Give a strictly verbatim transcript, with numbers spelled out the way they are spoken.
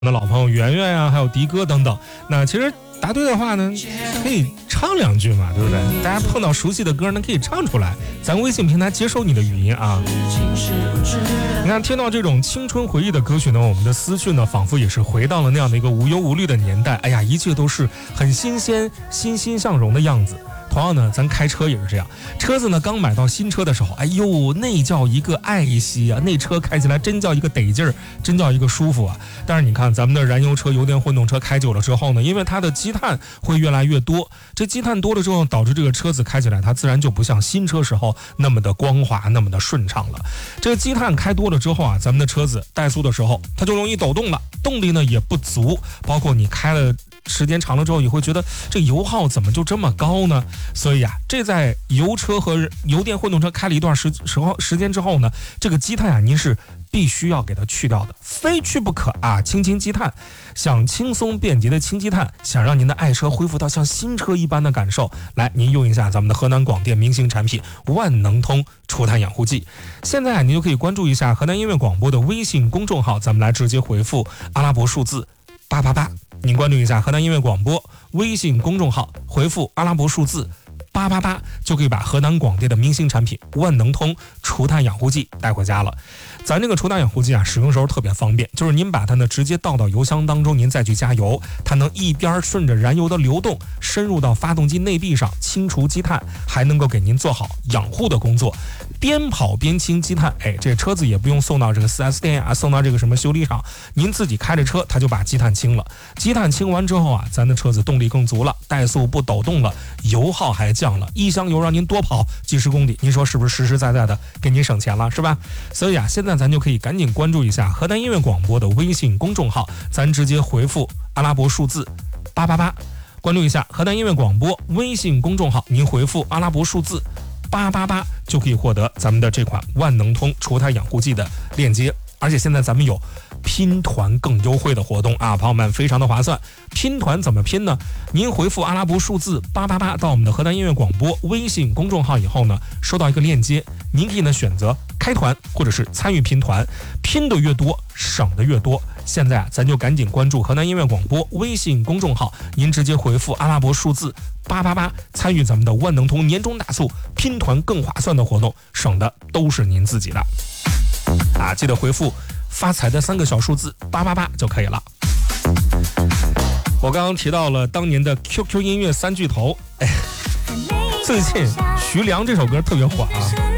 的老朋友圆圆呀、啊，还有迪哥等等。那其实答对的话呢，可以唱两句嘛，对不对？大家碰到熟悉的歌呢，可以唱出来。咱微信平台接收你的语音啊。你看，听到这种青春回忆的歌曲呢，我们的思绪呢，仿佛也是回到了那样的一个无忧无虑的年代。哎呀，一切都是很新鲜、欣欣向荣的样子。同样呢，咱开车也是这样，车子呢刚买到新车的时候，哎呦，那叫一个爱惜啊，那车开起来真叫一个得劲儿，真叫一个舒服啊。但是你看咱们的燃油车、油电混动车开久了之后呢，因为它的积碳会越来越多，这积碳多了之后，导致这个车子开起来它自然就不像新车时候那么的光滑，那么的顺畅了。这个积碳开多了之后啊，咱们的车子怠速的时候，它就容易抖动了，动力呢也不足，包括你开了时间长了之后，你会觉得这油耗怎么就这么高呢？所以啊，这在油车和油电混动车开了一段时时候时间之后呢，这个积碳啊，您是必须要给它去掉的，非去不可啊！清清积碳，想轻松便捷的清积碳，想让您的爱车恢复到像新车一般的感受，来，您用一下咱们的河南广电明星产品万能通除碳养护剂。现在啊，您就可以关注一下河南音乐广播的微信公众号，咱们来直接回复阿拉伯数字八八八。您关注一下河南音乐广播微信公众号，回复阿拉伯数字八八八，就可以把河南广电的明星产品万能通除碳养护剂带回家了。咱这个除碳养护剂啊，使用时候特别方便，就是您把它呢直接倒到油箱当中，您再去加油，它能一边顺着燃油的流动深入到发动机内壁上清除积碳，还能够给您做好养护的工作，边跑边清积碳。哎，这车子也不用送到这个 四 S 店啊，送到这个什么修理厂，您自己开着车，它就把积碳清了。积碳清完之后啊，咱的车子动力更足了，怠速不抖动了，油耗还降了，一箱油让您多跑几十公里，您说是不是实实在在的给您省钱了，是吧？所以啊，现在咱就可以赶紧关注一下河南音乐广播的微信公众号，咱直接回复阿拉伯数字八八八，关注一下河南音乐广播微信公众号，您回复阿拉伯数字八八八就可以获得咱们的这款万能通除碳养护剂的链接。而且现在咱们有拼团更优惠的活动啊，朋友们非常的划算。拼团怎么拼呢？您回复阿拉伯数字八八八到我们的河南音乐广播微信公众号以后呢，收到一个链接，您可以呢选择开团或者是参与拼团，拼的越多省的越多。现在啊，咱就赶紧关注河南音乐广播微信公众号，您直接回复阿拉伯数字八八八，参与咱们的万能通年终大促拼团更划算的活动，省的都是您自己的啊！记得回复发财的三个小数字八八八就可以了。我刚刚提到了当年的 Q Q 音乐三巨头，哎，最近徐良这首歌特别火啊。